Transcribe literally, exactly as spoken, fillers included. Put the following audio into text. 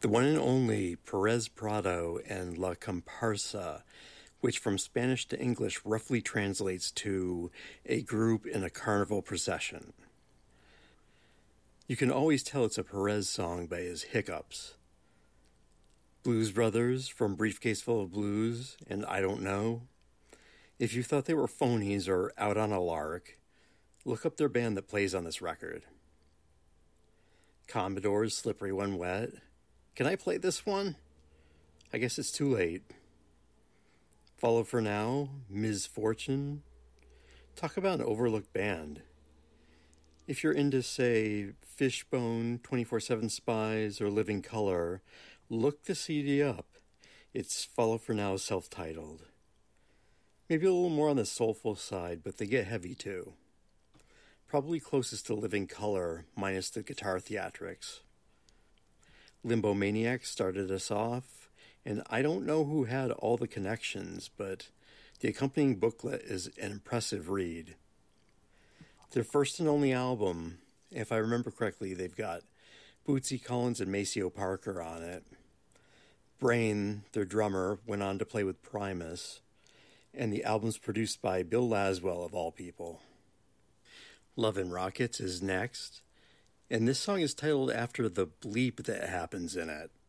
The one and only Perez Prado and La Comparsa, which from Spanish to English roughly translates to a group in a carnival procession. You can always tell it's a Perez song by his hiccups. Blues Brothers from Briefcase Full of Blues and I Don't Know. If you thought they were phonies or out on a lark, look up their band that plays on this record. Commodore's Slippery When Wet. Can I play this one? I guess it's too late. Follow For Now, Miz Fortune. Talk about an overlooked band. If you're into, say, Fishbone, twenty-four seven Spies, or Living Colour, look the C D up. It's Follow For Now self-titled. Maybe a little more on the soulful side, but they get heavy too. Probably closest to Living Colour, minus the guitar theatrics. Limbo Maniacs started us off, and I don't know who had all the connections, but the accompanying booklet is an impressive read. Their first and only album, if I remember correctly, they've got Bootsy Collins and Maceo Parker on it. Brain, their drummer, went on to play with Primus, and the album's produced by Bill Laswell, of all people. Love and Rockets is next, and this song is titled after the bleep that happens in it.